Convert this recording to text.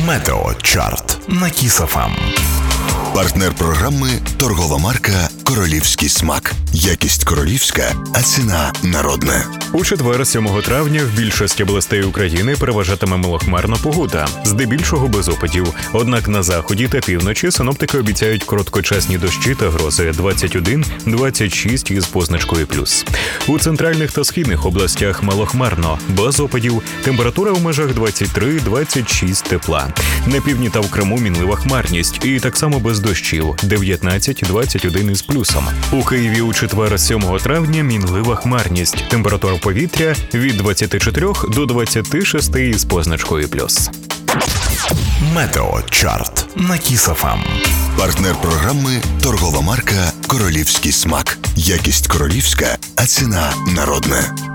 Метеочарт на Kiss FM. Партнер програми – торгова марка «Королівський смак». Якість королівська, а ціна народна. У четвер, 7 травня, в більшості областей України переважатиме малохмарна погода, здебільшого без опадів. Однак на заході та півночі синоптики обіцяють короткочасні дощі та грози 21-26 із позначкою плюс. У центральних та східних областях малохмарно, без опадів, температура в межах 23-26 тепла. На півдні та в Криму мінлива хмарність і так само без дощів 19-21 із плюсом. У Києві у четвер, 7 травня, мінлива хмарність. Температура повітря від 24 до 26 із позначкою плюс. Метеочарт на Kiss FM. Партнер програми – торгова марка «Королівський смак». Якість королівська, а ціна народна.